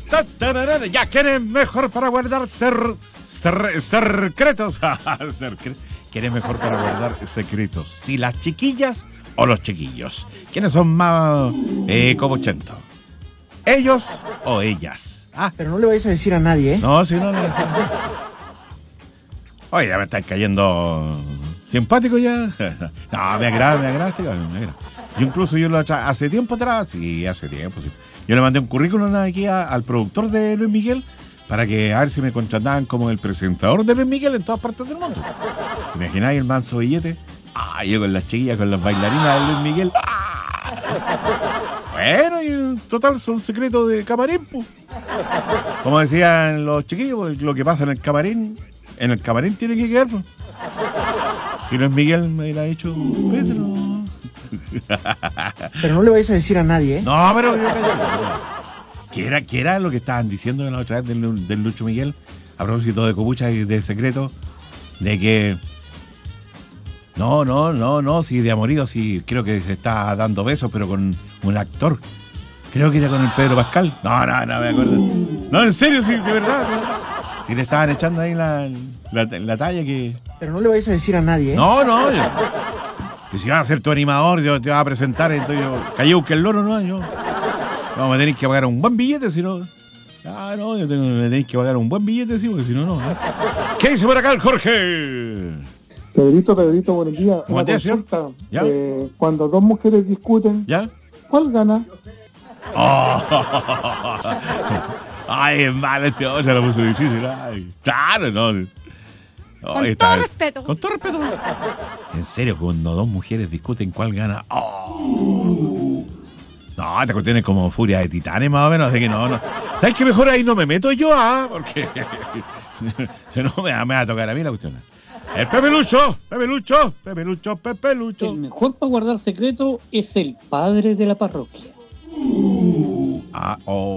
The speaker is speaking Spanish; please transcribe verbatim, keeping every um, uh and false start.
ta, tararara. Ya, ¿quién es mejor para guardar ser, ser, secretos? Ser- ¿Quién es mejor para guardar secretos? ¿Si las chiquillas o los chiquillos? ¿Quiénes son más eh, copuchentos? ¿Ellos o ellas? Ah, Pero no le vayas a decir a nadie, ¿eh? no, si no, no. Oye, ya me están cayendo simpático ya. No, me agrada, me agrada este cabrón, me agrada. Yo incluso yo lo acha- hace tiempo atrás, sí, hace tiempo, sí. Yo le mandé un currículum aquí a- al productor de Luis Miguel para que a ver si me contrataban como el presentador de Luis Miguel en todas partes del mundo. ¿Imagináis el manso billete? Ah, yo con las chiquillas, con las bailarinas de Luis Miguel. ¡Ah! Bueno, y en total son secretos de camarín, pues. Como decían los chiquillos, pues, lo que pasa en el camarín, en el camarín tiene que quedar, pues. Si no es Miguel, me lo ha dicho Pedro. Pero no le vayas a decir a nadie, ¿eh? No, pero yo ¿Qué era, ¿Qué era lo que estaban diciendo la otra vez del, del Lucho Miguel? A propósito de copucha y de secreto, de que no, no, no, no, sí, de amorío, sí, creo que se está dando besos, pero con un actor. Creo que era con el Pedro Pascal. No, no, no me acuerdo. No, en serio, sí, de verdad. De verdad. Sí le estaban echando ahí la, la, la talla que... Pero no le vayas a decir a nadie, ¿eh? No, no, yo, que si vas a ser tu animador, yo te vas a presentar, entonces yo, callé busque el loro, no, yo. Vamos a tener que pagar un buen billete, si no... Ah, no, yo tengo, me tenéis que pagar un buen billete, sí, porque si no, no. ¿eh? ¿Qué dice por acá el Jorge? Pedrito, Pedrito, buenos días. ¿Cómo Una te decía? consulta. ¿Ya? Eh, cuando dos mujeres discuten, ¿Ya? ¿cuál gana? Oh. Ay, es malo este hombre, se lo puso difícil. Ay, claro, no. Ay, Con está todo bien. respeto. Con todo respeto. En serio, cuando dos mujeres discuten cuál gana. Oh. No, esta cuestión es como furia de titanes, más o menos. Así que no, no. ¿Sabes qué? Mejor ahí no me meto yo, ah, porque si no me va, me va a tocar a mí la cuestión. El Pepe Lucho, Pepe Lucho, Pepe Lucho, Pepe Lucho. El mejor para guardar secreto es el padre de la parroquia. Ah, oh.